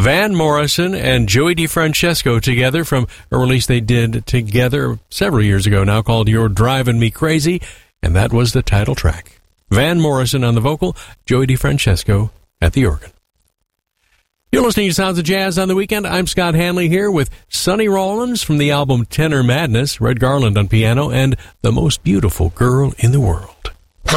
Van Morrison and Joey DeFrancesco together from a release they did together several years ago now called You're Driving Me Crazy, and that was the title track. Van Morrison on the vocal, Joey DeFrancesco at the organ. You're listening to Sounds of Jazz on the Weekend. I'm Scott Hanley here with Sonny Rollins from the album Tenor Madness, Red Garland on piano, and The Most Beautiful Girl in the World.